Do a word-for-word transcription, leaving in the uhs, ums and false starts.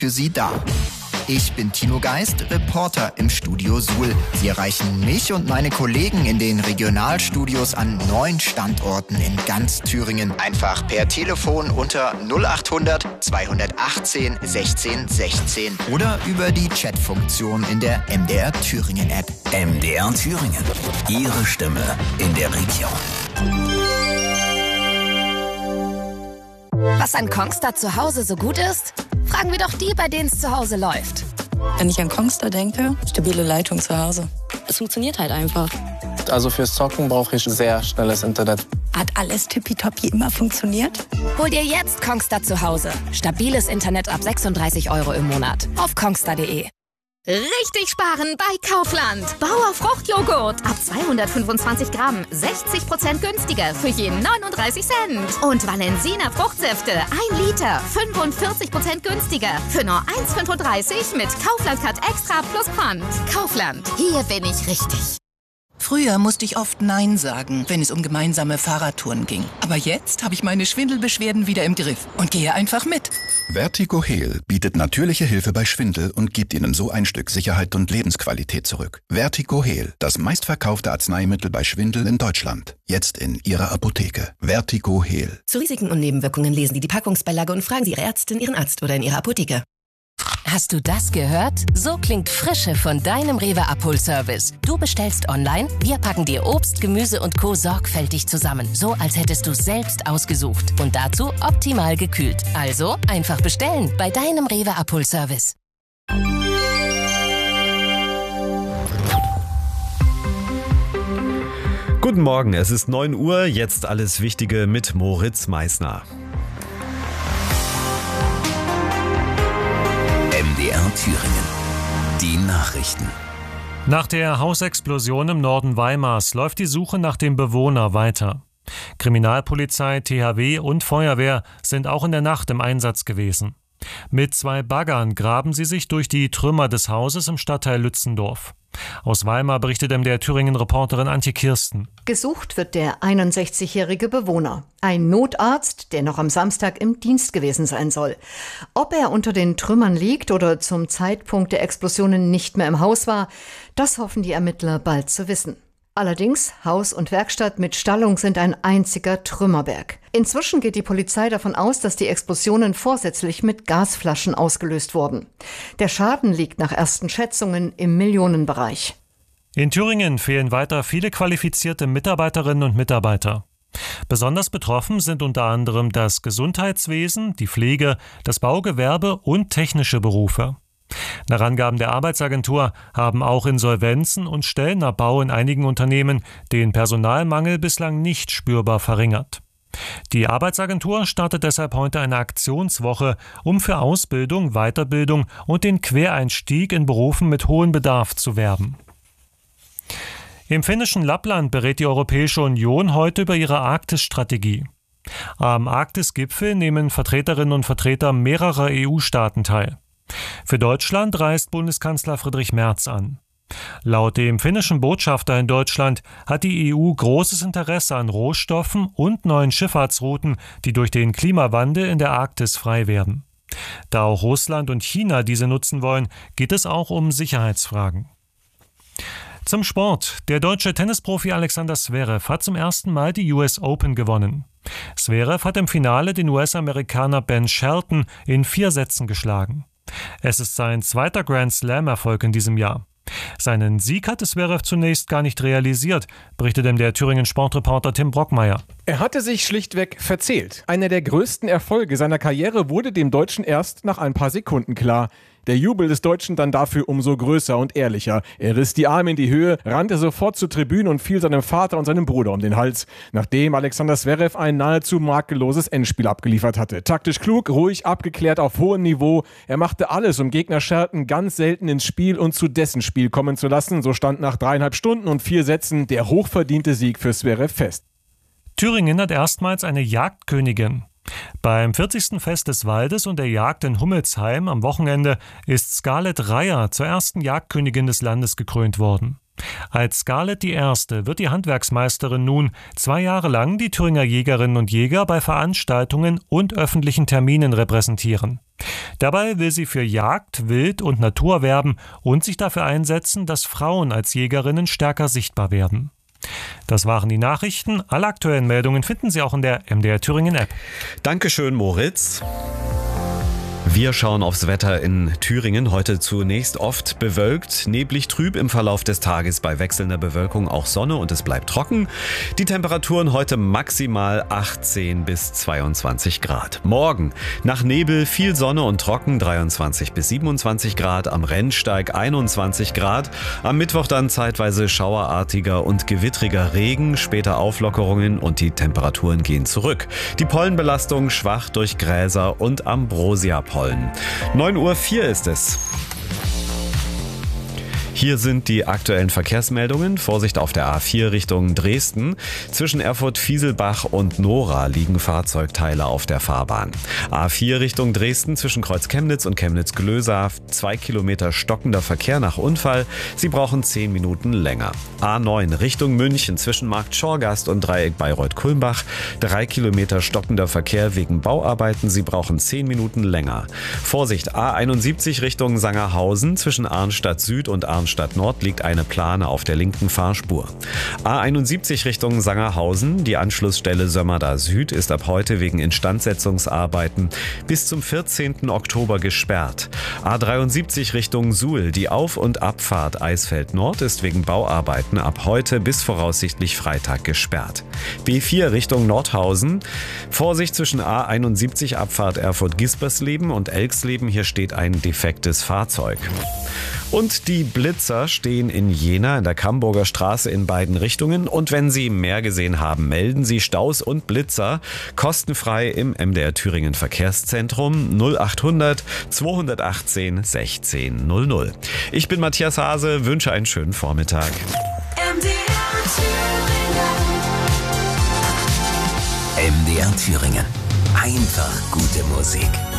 für Sie da. Ich bin Tino Geist, Reporter im Studio Suhl. Sie erreichen mich und meine Kollegen in den Regionalstudios an neun Standorten in ganz Thüringen. Einfach per Telefon unter null achthundert zweihundertachtzehn sechzehn sechzehn oder über die Chatfunktion in der M D R Thüringen App. M D R Thüringen. Ihre Stimme in der Region. Was an Kongstar zu Hause so gut ist? Fragen wir doch die, bei denen es zu Hause läuft. Wenn ich an Kongstar denke, stabile Leitung zu Hause. Es funktioniert halt einfach. Also fürs Zocken brauche ich sehr schnelles Internet. Hat alles tippitoppi immer funktioniert? Hol dir jetzt Kongstar zu Hause. Stabiles Internet ab sechsunddreißig Euro im Monat. Auf kongstar punkt de. Richtig sparen bei Kaufland. Bauer Fruchtjoghurt. Ab zweihundertfünfundzwanzig Gramm. sechzig Prozent günstiger für jeden neununddreißig Cent. Und Valensina Fruchtsäfte. ein Liter. fünfundvierzig Prozent günstiger. Für nur eins Komma fünfunddreißig mit Kaufland-Card Extra plus Pfand. Kaufland. Hier bin ich richtig. Früher musste ich oft Nein sagen, wenn es um gemeinsame Fahrradtouren ging. Aber jetzt habe ich meine Schwindelbeschwerden wieder im Griff und gehe einfach mit. Vertigo Heal bietet natürliche Hilfe bei Schwindel und gibt Ihnen so ein Stück Sicherheit und Lebensqualität zurück. Vertigo Heal, das meistverkaufte Arzneimittel bei Schwindel in Deutschland. Jetzt in Ihrer Apotheke. Vertigo Heal. Zu Risiken und Nebenwirkungen lesen Sie die Packungsbeilage und fragen Sie Ihre Ärztin, Ihren Arzt oder in Ihrer Apotheke. Hast du das gehört? So klingt Frische von deinem Rewe-Abholservice. Du bestellst online, wir packen dir Obst, Gemüse und Co. sorgfältig zusammen. So, als hättest du es selbst ausgesucht. Und dazu optimal gekühlt. Also einfach bestellen bei deinem Rewe-Abholservice. Guten Morgen, es ist neun Uhr, jetzt alles Wichtige mit Moritz Meissner. M D R Thüringen. Die Nachrichten. Nach der Hausexplosion im Norden Weimars läuft die Suche nach dem Bewohner weiter. Kriminalpolizei, T H W und Feuerwehr sind auch in der Nacht im Einsatz gewesen. Mit zwei Baggern graben sie sich durch die Trümmer des Hauses im Stadtteil Lützendorf. Aus Weimar berichtet M D R Thüringen-Reporterin Antje Kirsten. Gesucht wird der einundsechzigjährige Bewohner. Ein Notarzt, der noch am Samstag im Dienst gewesen sein soll. Ob er unter den Trümmern liegt oder zum Zeitpunkt der Explosionen nicht mehr im Haus war, das hoffen die Ermittler bald zu wissen. Allerdings, Haus und Werkstatt mit Stallung sind ein einziger Trümmerberg. Inzwischen geht die Polizei davon aus, dass die Explosionen vorsätzlich mit Gasflaschen ausgelöst wurden. Der Schaden liegt nach ersten Schätzungen im Millionenbereich. In Thüringen fehlen weiter viele qualifizierte Mitarbeiterinnen und Mitarbeiter. Besonders betroffen sind unter anderem das Gesundheitswesen, die Pflege, das Baugewerbe und technische Berufe. Nach Angaben der Arbeitsagentur haben auch Insolvenzen und Stellenabbau in einigen Unternehmen den Personalmangel bislang nicht spürbar verringert. Die Arbeitsagentur startet deshalb heute eine Aktionswoche, um für Ausbildung, Weiterbildung und den Quereinstieg in Berufen mit hohem Bedarf zu werben. Im finnischen Lappland berät die Europäische Union heute über ihre Arktisstrategie. Am Arktisgipfel nehmen Vertreterinnen und Vertreter mehrerer E U-Staaten teil. Für Deutschland reist Bundeskanzler Friedrich Merz an. Laut dem finnischen Botschafter in Deutschland hat die E U großes Interesse an Rohstoffen und neuen Schifffahrtsrouten, die durch den Klimawandel in der Arktis frei werden. Da auch Russland und China diese nutzen wollen, geht es auch um Sicherheitsfragen. Zum Sport. Der deutsche Tennisprofi Alexander Zverev hat zum ersten Mal die U S Open gewonnen. Zverev hat im Finale den U S-Amerikaner Ben Shelton in vier Sätzen geschlagen. Es ist sein zweiter Grand-Slam-Erfolg in diesem Jahr. Seinen Sieg hatte Zverev zunächst gar nicht realisiert, berichtet ihm der Thüringen-Sportreporter Tim Brockmeier. Er hatte sich schlichtweg verzählt. Einer der größten Erfolge seiner Karriere wurde dem Deutschen erst nach ein paar Sekunden klar. Der Jubel des Deutschen dann dafür umso größer und ehrlicher. Er riss die Arme in die Höhe, rannte sofort zur Tribüne und fiel seinem Vater und seinem Bruder um den Hals, nachdem Alexander Zverev ein nahezu makelloses Endspiel abgeliefert hatte. Taktisch klug, ruhig, abgeklärt auf hohem Niveau. Er machte alles, um Gegner Shelton ganz selten ins Spiel und zu dessen Spiel kommen zu lassen. So stand nach dreieinhalb Stunden und vier Sätzen der hochverdiente Sieg für Zverev fest. Thüringen hat erstmals eine Jagdkönigin. Beim vierzigsten Fest des Waldes und der Jagd in Hummelsheim am Wochenende ist Scarlett Reyer zur ersten Jagdkönigin des Landes gekrönt worden. Als Scarlett die Erste wird die Handwerksmeisterin nun zwei Jahre lang die Thüringer Jägerinnen und Jäger bei Veranstaltungen und öffentlichen Terminen repräsentieren. Dabei will sie für Jagd, Wild und Natur werben und sich dafür einsetzen, dass Frauen als Jägerinnen stärker sichtbar werden. Das waren die Nachrichten. Alle aktuellen Meldungen finden Sie auch in der M D R Thüringen App. Dankeschön, Moritz. Wir schauen aufs Wetter in Thüringen. Heute zunächst oft bewölkt, neblig trüb im Verlauf des Tages, bei wechselnder Bewölkung auch Sonne und es bleibt trocken. Die Temperaturen heute maximal achtzehn bis zweiundzwanzig Grad. Morgen nach Nebel viel Sonne und trocken, dreiundzwanzig bis siebenundzwanzig Grad. Am Rennsteig einundzwanzig Grad. Am Mittwoch dann zeitweise schauerartiger und gewittriger Regen, später Auflockerungen und die Temperaturen gehen zurück. Die Pollenbelastung schwach durch Gräser und Ambrosia-Pollen. neun Uhr vier ist es. Hier sind die aktuellen Verkehrsmeldungen. Vorsicht auf der A vier Richtung Dresden. Zwischen Erfurt-Fieselbach und Nora liegen Fahrzeugteile auf der Fahrbahn. A vier Richtung Dresden zwischen Kreuz Chemnitz und Chemnitz-Glösa. Zwei Kilometer stockender Verkehr nach Unfall. Sie brauchen zehn Minuten länger. A neun Richtung München zwischen Markt Schorgast und Dreieck Bayreuth-Kulmbach. Drei Kilometer stockender Verkehr wegen Bauarbeiten. Sie brauchen zehn Minuten länger. Vorsicht, A einundsiebzig Richtung Sangerhausen zwischen Arnstadt Süd und Arnstadt Stadt Nord liegt eine Plane auf der linken Fahrspur. A einundsiebzig Richtung Sangerhausen, die Anschlussstelle Sömmerda Süd ist ab heute wegen Instandsetzungsarbeiten bis zum vierzehnten Oktober gesperrt. A dreiundsiebzig Richtung Suhl, die Auf- und Abfahrt Eisfeld Nord ist wegen Bauarbeiten ab heute bis voraussichtlich Freitag gesperrt. B vier Richtung Nordhausen, Vorsicht zwischen A einundsiebzig Abfahrt Erfurt-Gispersleben und Elksleben, hier steht ein defektes Fahrzeug. Und die Blitzer stehen in Jena in der Camburger Straße in beiden Richtungen. Und wenn Sie mehr gesehen haben, melden Sie Staus und Blitzer kostenfrei im M D R Thüringen Verkehrszentrum null achthundert zweihundertachtzehn sechzehn null null. Ich bin Matthias Hase, wünsche einen schönen Vormittag. M D R Thüringen. M D R Thüringen. Einfach gute Musik.